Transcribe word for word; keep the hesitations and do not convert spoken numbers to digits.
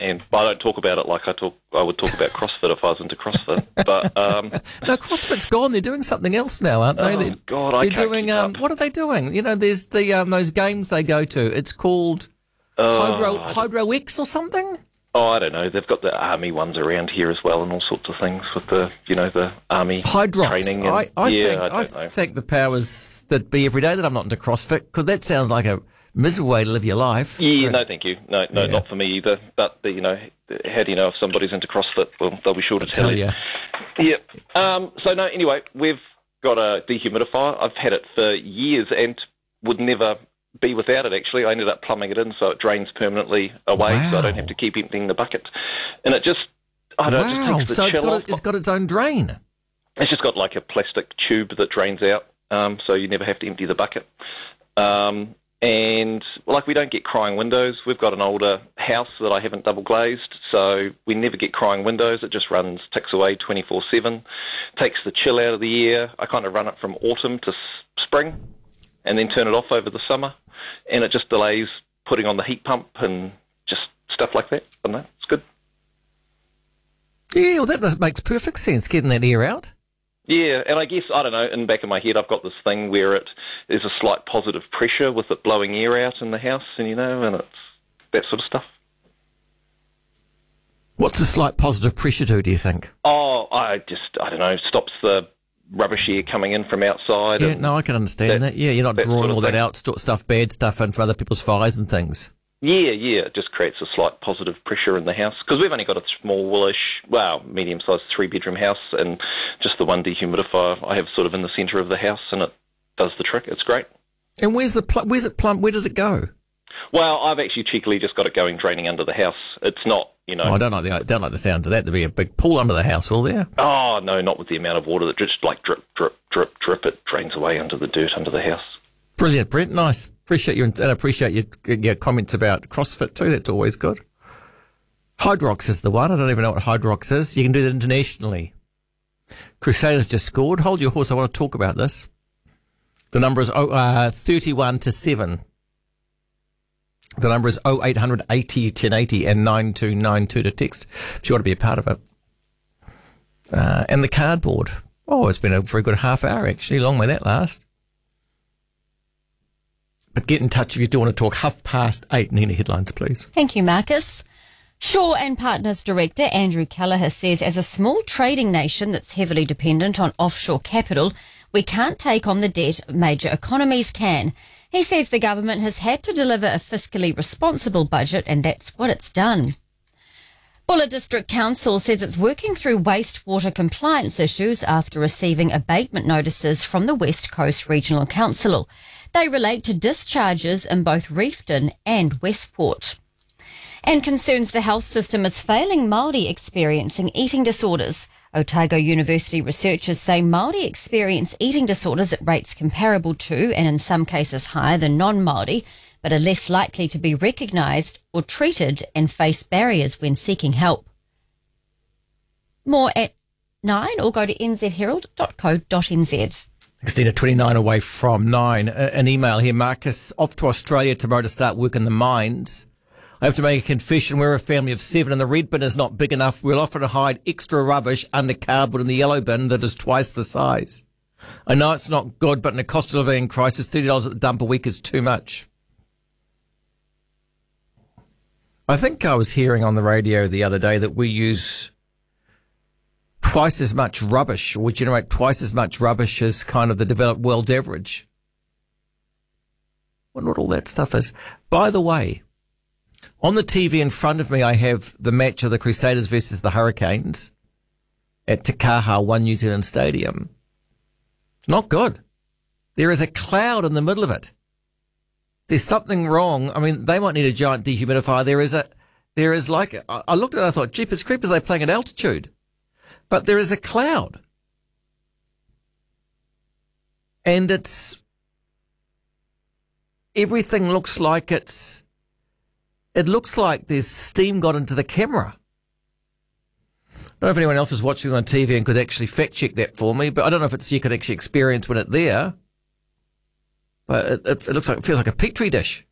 and but I don't talk about it like I talk. I would talk about CrossFit if I was into CrossFit. But um, no, CrossFit's gone. They're doing something else now, aren't they? Oh they're, God, I they're can't doing. keep Um, up. what are they doing? You know, there's the um, those games they go to. It's called Oh, Hydro I Hydro X or something. Oh, I don't know. They've got the army ones around here as well, and all sorts of things with the, you know, the army Hydrox. training. And, I, I yeah, think I I, don't know. think the powers that be every day that I'm not into CrossFit, because that sounds like a miserable way to live your life. Yeah, Right. no, thank you. No, no, Yeah. not for me either. But you know, how do you know if somebody's into CrossFit? Well, they'll be sure to tell, Tell you. you. Yeah. Um, so no, anyway, we've got a dehumidifier. I've had it for years and would never be without it, actually. I ended up plumbing it in so it drains permanently away, so I Wow. don't have to keep emptying the bucket. And it just, I don't know, it just Wow. takes the So it's chill got, off. a, it's got its own drain. It's just got like a plastic tube that drains out, um, so you never have to empty the bucket. Um, and like we don't get crying windows. We've got an older house that I haven't double glazed, so we never get crying windows. It just runs, ticks away twenty-four seven, takes the chill out of the air. I kind of run it from autumn to s- spring and then turn it off over the summer, and it just delays putting on the heat pump and just stuff like that. I don't know, it's good. Yeah, well, that does- makes perfect sense, getting that air out. Yeah, and I guess, I don't know, in the back of my head I've got this thing where it there's a slight positive pressure with it blowing air out in the house, and you know, and it's that sort of stuff. What's the slight positive pressure do, do you think? Oh, I just, I don't know, stops the rubbish air coming in from outside. Yeah, and no, I can understand that. that- Yeah, you're not that drawing sort of all that thing. out, st- stuff, bad stuff in for other people's fires and things. Yeah, yeah, it just creates a slight positive pressure in the house. Because we've only got a smallish, well, medium-sized three-bedroom house, and just the one dehumidifier I have sort of in the centre of the house, and it does the trick. It's great. And where's the pl- where's it plumb? Where does it go? Well, I've actually cheekily just got it going, draining under the house. It's not, you know... Oh, I don't like the I don't like the sound of that. There'll be a big pool under the house, will there? Oh, no, not with the amount of water that just like drip, drip, drip, drip. It drains away under the dirt under the house. Brilliant, Brent. Nice. Appreciate your and I appreciate your, your comments about CrossFit too. That's always good. Hydrox is the one. I don't even know what Hydrox is. You can do that internationally. Crusaders just scored. Hold your horse. I want to talk about this. The number is oh, uh, thirty-one to seven. The number is oh eight hundred eighty ten eighty and nine two nine two to text if you want to be a part of it. Uh, and the cardboard. Oh, it's been a very good half hour actually. Long may that last. But get in touch if you do want to talk. Half past eight. Nina, headlines, please. Thank you, Marcus. Shaw and Partners Director Andrew Callagher says as a small trading nation that's heavily dependent on offshore capital, we can't take on the debt major economies can. He says the government has had to deliver a fiscally responsible budget, and that's what it's done. Buller District Council says it's working through wastewater compliance issues after receiving abatement notices from the West Coast Regional Council. They relate to discharges in both Reefton and Westport. And concerns the health system is failing Māori experiencing eating disorders. Otago University researchers say Māori experience eating disorders at rates comparable to, and in some cases higher than non-Māori, but are less likely to be recognised or treated and face barriers when seeking help. More at nine, or go to n z herald dot co dot n z. Christina, twenty-nine away from nine. Uh, an email here. Marcus, off to Australia tomorrow to start work in the mines. I have to make a confession. We're a family of seven and the red bin is not big enough. We'll offer to hide extra rubbish under cardboard in the yellow bin that is twice the size. I know it's not good, but in a cost of living crisis, thirty dollars at the dump a week is too much. I think I was hearing on the radio the other day that we use twice as much rubbish, or we generate twice as much rubbish as kind of the developed world average. I wonder what all that stuff is. By the way, on the T V in front of me, I have the match of the Crusaders versus the Hurricanes at Te Kaha One New Zealand Stadium. It's not good. There is a cloud in the middle of it. There's something wrong. I mean, they might need a giant dehumidifier. There is a, there is like, I looked at it and I thought, jeepers creepers, they're playing at altitude. But there is a cloud. And it's, everything looks like it's, it looks like there's steam got into the camera. I don't know if anyone else is watching on T V and could actually fact check that for me, but I don't know if it's you could actually experience when it's there. But it, it, it looks like, it feels like a petri dish.